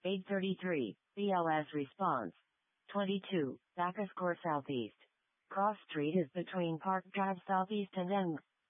833, BLS response. 22, Bacchus Court Southeast. Cross Street is between Park Drive Southeast and N.